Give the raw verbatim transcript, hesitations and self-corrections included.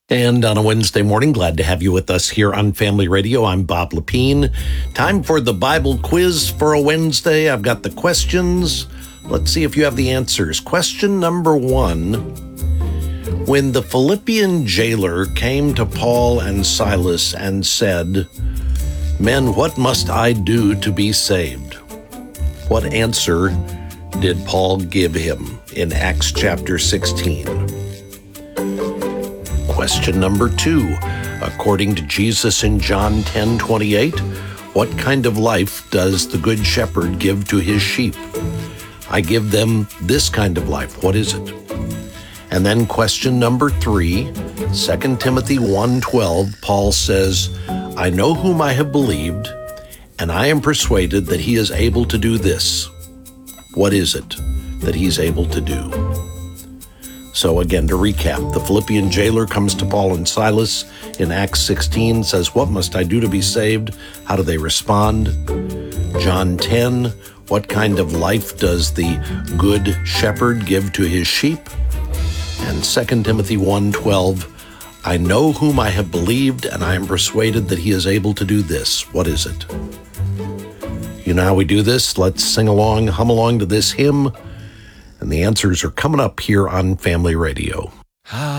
And on a Wednesday morning, glad to have you with us here on Family Radio. I'm Bob Lepine. Time for the Bible quiz for a Wednesday. I've got the questions. Let's see if you have the answers. Question number one. When the Philippian jailer came to Paul and Silas and said, "Men, what must I do to be saved?" What answer did Paul give him in Acts chapter sixteen? Question number two. According to Jesus in John ten twenty-eight, what kind of life does the Good Shepherd give to his sheep? I give them this kind of life. What is it? And then question number three, Second Timothy one twelve, Paul says, I know whom I have believed, and I am persuaded that he is able to do this. What is it that he's able to do? So again, to recap, the Philippian jailer comes to Paul and Silas in Acts sixteen, says, what must I do to be saved? How do they respond? John ten, what kind of life does the Good Shepherd give to his sheep? And Second Timothy one twelve, I know whom I have believed, and I am persuaded that he is able to do this. What is it? You know how we do this? Let's sing along, hum along to this hymn. And the answers are coming up here on Family Radio.